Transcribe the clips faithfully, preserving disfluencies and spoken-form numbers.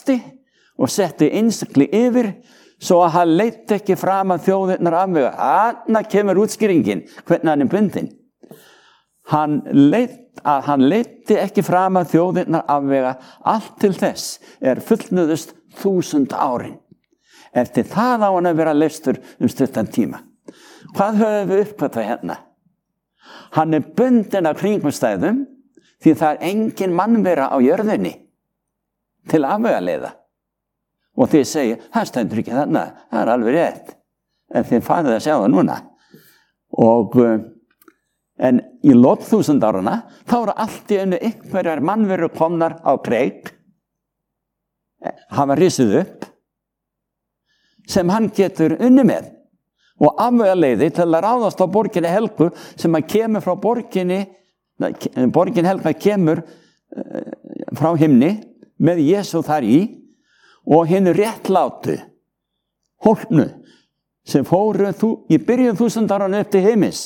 fasti og setti innsikli yfir svo að hann leitt ekki fram að þjóðirnar afvega. Þarna kemur útskýringin hvernig hann er bundinn. Hann leitt að hann leitti ekki fram að þjóðirnar afvega allt til þess er fullnuðust þúsund árin. Eftir það á hann að vera leystur um stuttan tíma. Hvað höfum við uppkvæmt hérna? Hann er bundinn af kringumstæðum því það er engin mannvera á jörðinni til afvegaleiða. Og þið segir, það stendur ekki þarna, það er alveg rétt. En þið farið að sjá það núna. Og, en í lok þúsund árana, þá eru allt í einu einhverjar mannveru komnar á kreik, hafa risið upp, sem hann getur unni með. Og afvegaleiði til að ráðast á borginni Helgu, sem að kemur frá borginni, borgin Helga kemur frá himni, með Jesú þar í, og hinn réttlátu, hólpnu, sem fóru þú, í byrjun þúsund ára upp til heimis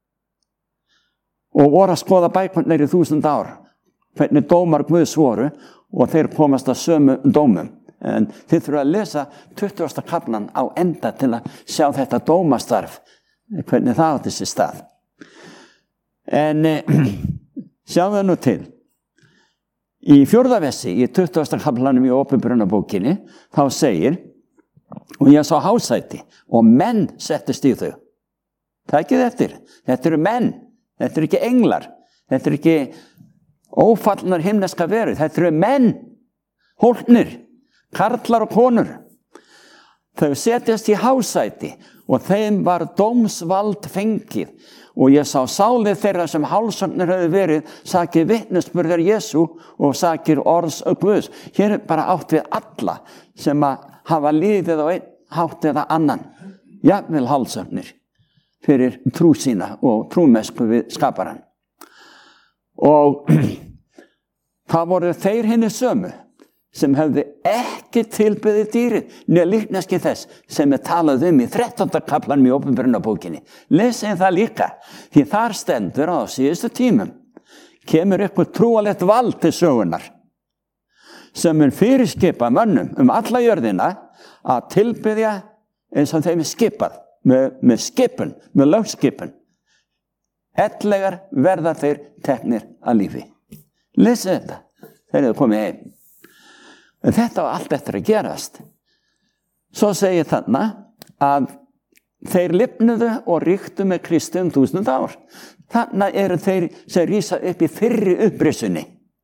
og voru að skoða bækurnar í þúsund ár, hvernig dómar Guðs voru og þeir komast að sömu dómum. En þið þurfa að lesa tuttugasta kaflan á enda til að sjá þetta dómastarf, hvernig það átti sér stað. En sjáum við nú til. Í fjórða versi, í tuttugasta kaflanum í Åpenbarunarbókinni, þá segir, og ég sá hásæti, og menn settist í þau. Takið eftir, þetta eru menn, þetta eru ekki englar, þetta eru ekki ófallnar himneska verur, þetta eru menn, hólpnir, karlar og konur. Þau setjast í hásæti og þeim var dómsvald fengið. Og ég sá sálið þeirra sem hálsögnir höfðu verið, sakir vitnisburðar Jesú og sakir orðs og Guðs. Hér er bara átt við alla sem að hafa líðið á einn hátt eða annan. Jafnvel hálsögnir fyrir trú sína og trúmesku við skaparann. Og það voru þeir hinni sömu sem hefði ekki tilbyðið dýrið, neða líkneski þess sem er talað um í þrettánda kaflanum í Åpenbarunarbókinni. Lesið það líka, því þar stendur á síðustu tímum, kemur upp trúalegt vald til sögunar, sem er fyrirskipa mönnum um alla jörðina að tilbyðja eins og þeim er skipað, með, með skipun, með lögskipun. Ellegar verða þeir teknir að lífi. Lesið þetta, þeir eru komið heim. En þetta var allt eftir að gerast. Svo segir þarna að þeir lifnuðu og ríktu með Kristi um þúsund ár. Þarna eru þeir sem rísa upp í fyrri upprisunni.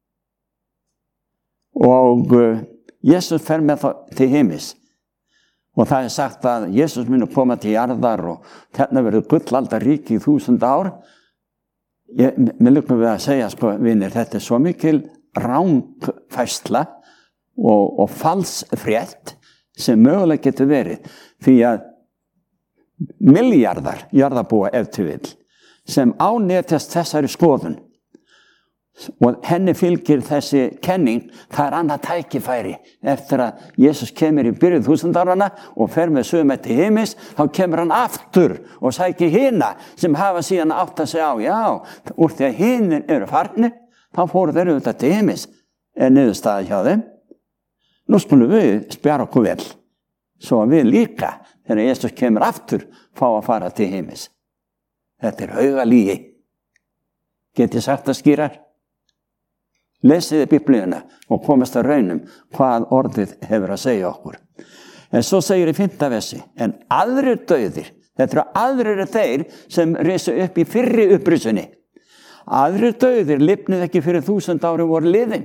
Og uh, Jesus fer með það til heimis. Og það er sagt að Jesus muni koma til jarðar og þarna verður gullaldarríki í þúsund ár. Ég, mér lukum við að segja, sko, vinir, þetta er svo mikil rangfærsla og, og falsfrétt sem mögulega getur verið, því að milljarðar jarðarbúa ef til vill sem ánetjast þessari skoðun og henni fylgir þessi kenning, það er annað tækifæri eftir að Jesus kemur í byrjuð þúsundarana og fer með sögum til heimis, þá kemur hann aftur og sækir hina sem hafa síðan átt að segja á, já, úr því að hinir eru farnir, þá fóru þeir auðvitað til heimis, er niðurstaða hjá þeim. Nú skulum við spjara okkur vel, svo að við líka, þegar Jesus kemur aftur, fá að fara til heimis. Þetta er haugalígi. Get ég sagt það skýrar? Lesiði Biblíuna og komast að raunum hvað orðið hefur að segja okkur. En svo segir í fimmta versi, en aðrir dauðir, þetta eru aðrir þeir sem risu upp í fyrri upprisunni. Aðrir dauðir lifnuðu ekki fyrir þúsund ári voru liðin.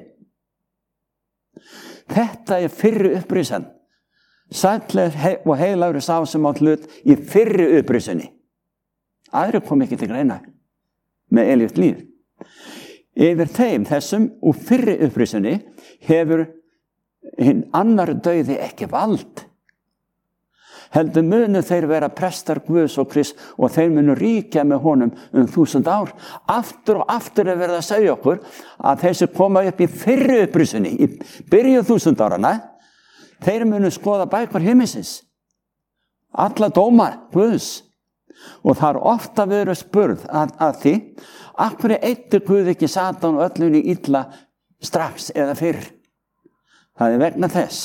Þetta er fyrri upprisan. Sætlega og heilagur sá sem átt hlut í fyrri upprisunni. Aðrir kom ekki til greina með eilíft líf. Yfir þeim, þessum og fyrri upprisunni, hefur hinn annar dauði ekki vald. Heldur munu þeir vera prestar Guðs og Krist og þeir munu ríkja með honum um þúsund ár. Aftur og aftur er verið að segja okkur að þeir sem koma upp í fyrri upprisunni, í byrjuð þúsund árana, þeir munu skoða bækur himmisins. Alla dómar Guðs. Og það er ofta verið spurð að, að því, af hverju eittir Guð ekki Satan og öllunni illa strax eða fyrr? Það er vegna þess